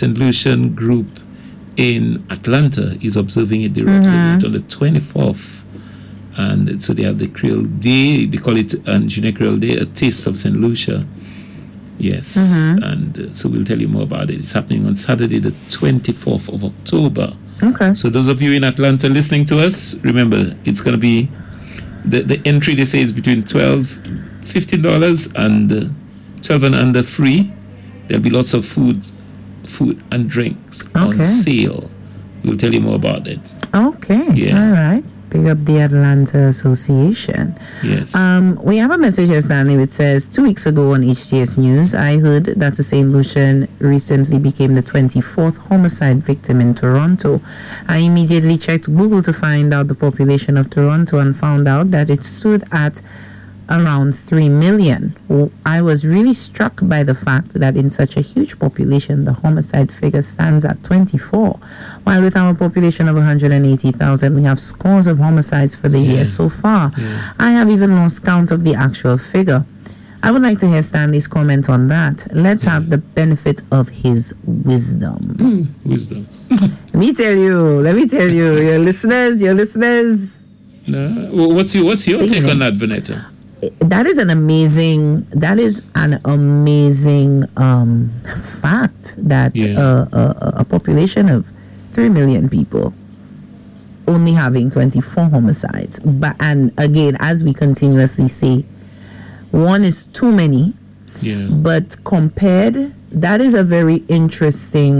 St. Lucian group in Atlanta is observing it. They're observing it on the 24th. And so they have the Creole Day. They call it Junior Creole Day, a taste of St. Lucia. Yes. And so we'll tell you more about it. It's happening on Saturday, the 24th of October. Okay. So those of you in Atlanta listening to us, remember, it's going to be, the entry, they say, is between $15 and $12 and under free. There'll be lots of food and drinks on sale. We'll tell you more about it. Okay. Yeah. All right. Big up the Atlanta Association. Yes. We have a message here, Stanley, which says, 2 weeks ago on HTS News, I heard that a St. Lucian recently became the 24th homicide victim in Toronto. I immediately checked Google to find out the population of Toronto and found out that it stood at around 3 million. I was really struck by the fact that in such a huge population, the homicide figure stands at 24. While with our population of 180,000, we have scores of homicides for the year so far. I have even lost count of the actual figure. I would like to hear Stanley's comment on that. Let's have the benefit of his wisdom. Wisdom. Let me tell you, your listeners. No. Well, what's your take on that, Vanetta? That is an amazing fact that a population of 3 million people only having 24 homicides. And again, as we continuously say, one is too many. Yeah. But compared, that is a very interesting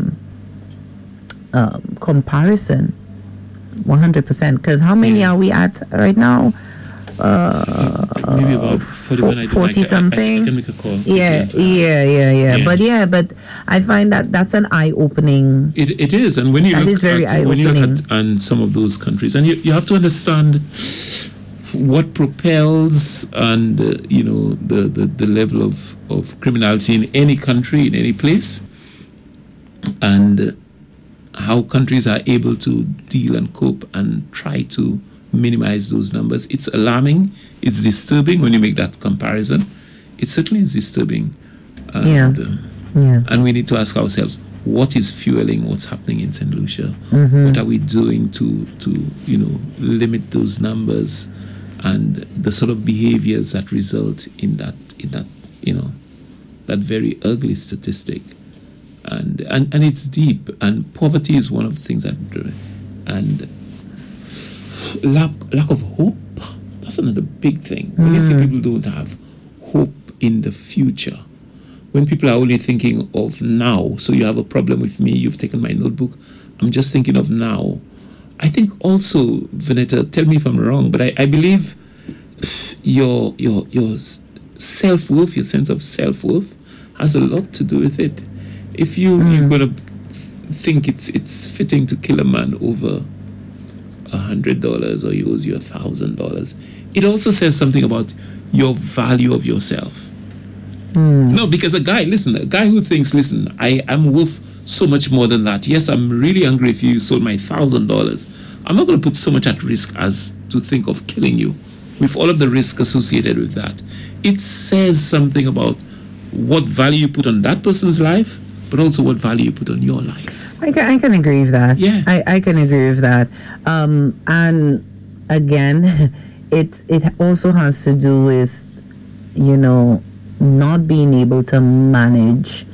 comparison. 100%. Because how many are we at right now? Maybe about 40 something. I can make a call. Yeah. But I find that that's an eye-opening. It is, and when you look at some of those countries, and you have to understand what propels and the level of criminality in any country, in any place, and how countries are able to deal and cope and try to minimize those numbers. It's alarming. It's disturbing when you make that comparison. It certainly is disturbing. And we need to ask ourselves, what is fueling what's happening in St. Lucia? What are we doing to limit those numbers and the sort of behaviors that result in that very ugly statistic? And it's deep, and poverty is one of the things that, and lack of hope, that's another big thing. When you see people don't have hope in the future, when people are only thinking of now, so you have a problem with me, you've taken my notebook, I'm just thinking of now. I think also, Vanetta, tell me if I'm wrong, but I believe your self-worth, your sense of self-worth has a lot to do with it. If you're going to think it's fitting to kill a man over $100 or he owes you $1,000, it also says something about your value of yourself. No, because a guy who thinks, listen, I am worth so much more than that. Yes, I'm really angry if you sold my $1,000. I'm not going to put so much at risk as to think of killing you with all of the risk associated with that. It says something about what value you put on that person's life, but also what value you put on your life. I can agree with that. Yeah. I can agree with that. And again, it also has to do with, not being able to manage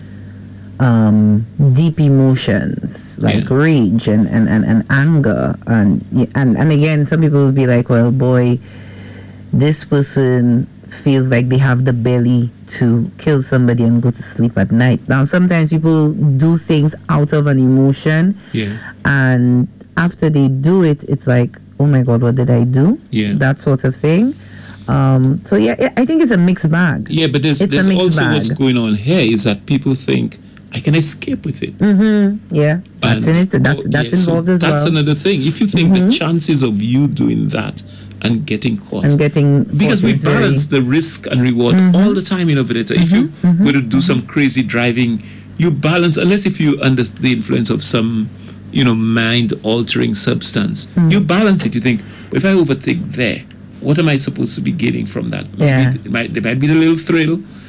deep emotions like rage and anger. And again, some people will be like, well, boy, this person feels like they have the belly to kill somebody and go to sleep at night. Now, sometimes people do things out of an emotion, and after they do it, it's like, oh my God, what did I do? That sort of thing. So I think it's a mixed bag. Yeah, but there's also what's going on here is that people think, I can escape with it. Yeah, that's in it. That's involved as well. That's another thing. If you think the chances of you doing that and getting caught, because we balance the risk and reward all the time, Vanetta. If you go to do some crazy driving, you balance, unless if you're under the influence of some mind-altering substance, you balance it. You think, if I overtake there, what am I supposed to be getting from that? There might be a little thrill.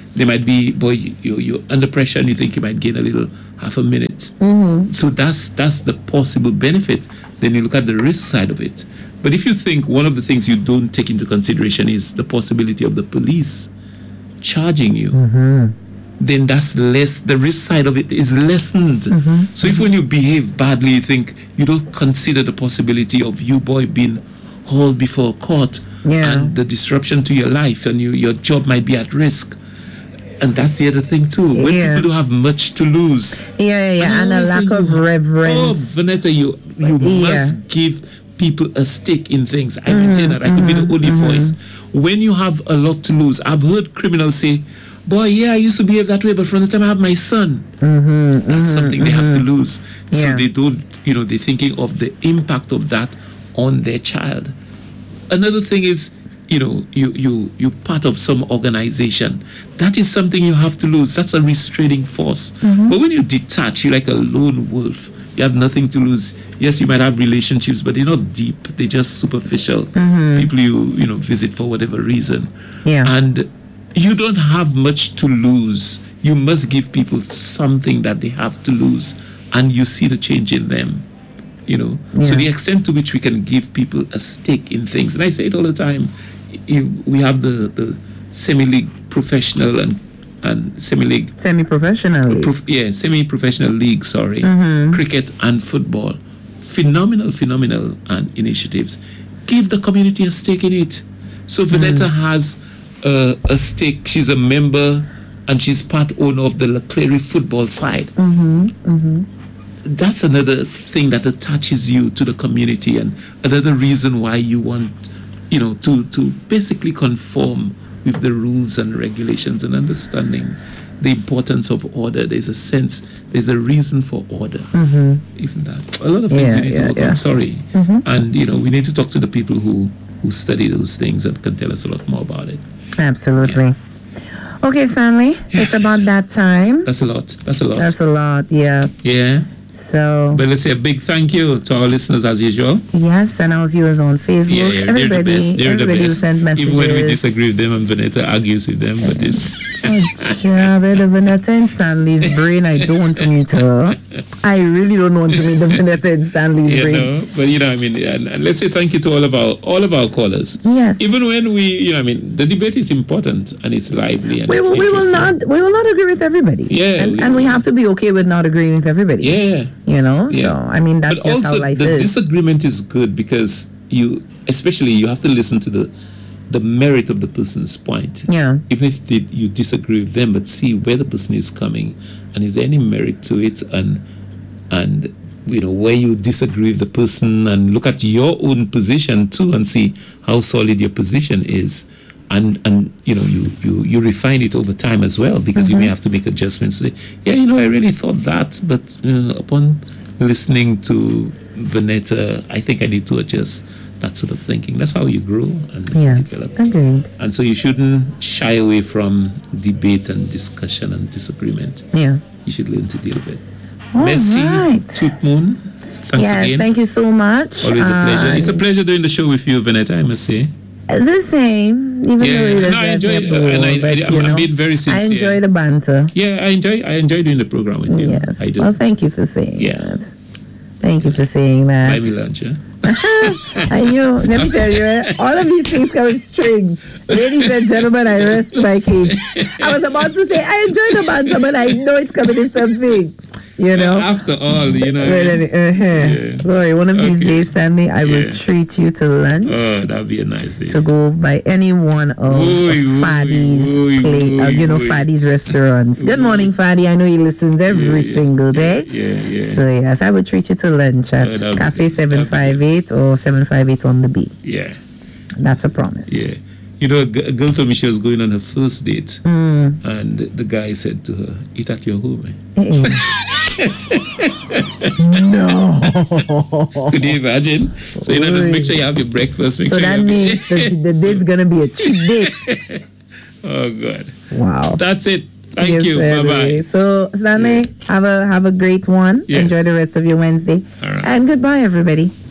There might be, boy, you're under pressure and you think you might gain a little half a minute. So that's the possible benefit. Then you look at the risk side of it. But if you think one of the things you don't take into consideration is the possibility of the police charging you, then that's less, the risk side of it is lessened. So if when you behave badly, you think, you don't consider the possibility of you, boy, being hauled before court and the disruption to your life, and your job might be at risk. And that's the other thing too. When people don't have much to lose. And a lack of reverence. Oh, Vanetta, you must give people a stake in things. I maintain that I could be the only voice. When you have a lot to lose, I've heard criminals say, boy, I used to behave that way, but from the time I have my son, that's something they have to lose. So they don't, they're thinking of the impact of that on their child. Another thing is, you're part of some organization. That is something you have to lose. That's a restraining force. But when you detach, you're like a lone wolf. You have nothing to lose. Yes, you might have relationships, but they're not deep. They're just superficial. People you visit for whatever reason. And you don't have much to lose. You must give people something that they have to lose, and you see the change in them. So the extent to which we can give people a stake in things, and I say it all the time, we have the semi-league professional and semi-league semi-professional league. Semi-professional league, cricket and football, phenomenal and initiatives. Give the community a stake in it. So Vanetta has a stake. She's a member and she's part owner of the Leclerc football side. That's another thing that attaches you to the community, and another reason why you want to basically conform with the rules and regulations, and understanding the importance of order. There's a reason for order. Even that, a lot of things we need to work on. Sorry. And we need to talk to the people who study those things and can tell us a lot more about it. Absolutely. Okay, Stanley, it's about that time. That's a lot. Yeah. So, but let's say a big thank you to our listeners as usual. Yes, and our viewers on Facebook. Everybody who sent messages. Even when we disagree with them and Vanetta argues with them, but this. The Vanetta and Stanley's brain, I don't want to meet her. I really don't want to meet the Vanetta and Stanley's brain. But and let's say thank you to all of our callers. Yes. Even when we, the debate is important and it's lively and we will not agree with everybody. And we have to be okay with not agreeing with everybody. So that's just how life is. The disagreement is good because you have to listen to the merit of the person's point. Even if you disagree with them, but see where the person is coming, and is there any merit to it, and where you disagree with the person, and look at your own position too, and see how solid your position is. And you refine it over time as well, because you may have to make adjustments. Say, I really thought that, but upon listening to Vanetta, I think I need to adjust. That sort of thinking. That's how you grow and develop. Agreed. And so you shouldn't shy away from debate and discussion and disagreement. You should learn to deal with it. Merci, Toot Moon. Thanks again. Thank you so much. Always a pleasure. It's a pleasure doing the show with you, Vanetta, I must say. The same, even though it I enjoy it, and I'm being very sincere. I enjoy the banter. I enjoy doing the program with you. Yes, I do. Well, thank you for saying that. Thank you for saying that. Buy me lunch, And let me tell you, all of these things come with strings. Ladies and gentlemen, I rest my case. I was about to say I enjoy the banter, but I know it's coming with something. After all, Glory, one of these days, Stanley, I will treat you to lunch. Oh, that'd be a nice day. To go by any one of Fadi's Fadi's restaurants. Good morning, Fadi. I know he listens every single day. So yes, I would treat you to lunch at Cafe 758 or 758 on the B. That's a promise. A girl told me she was going on her first date, and the guy said to her, "Eat at your home." No. Could you imagine? So just make sure you have your breakfast. That means the date's gonna be a cheap date. Oh God! Wow. That's it. Thank you. Bye bye. So Stanley, have a great one. Enjoy the rest of your Wednesday. All right. And goodbye, everybody.